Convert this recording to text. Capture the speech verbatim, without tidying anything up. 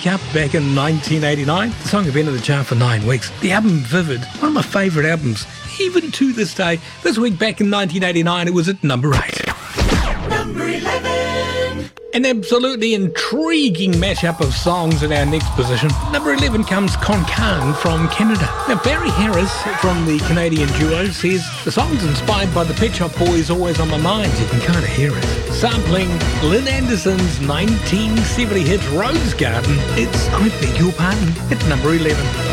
Wake Up back in nineteen eighty-nine. The song had been in the chart for nine weeks. The album Vivid, one of my favourite albums, even to this day. This week back in nineteen eighty-nine, it was at number eight. Number eleven. An absolutely intriguing mashup of songs in our next position. Number eleven comes Con from Canada. Now, Barry Harris from the Canadian duo says the song's inspired by the Pet Shop Boys' Always on My Mind. You can kind of hear it. Sampling Lynn Anderson's nineteen seventy hit Rose Garden, it's I Beg Your Pardon at number eleven.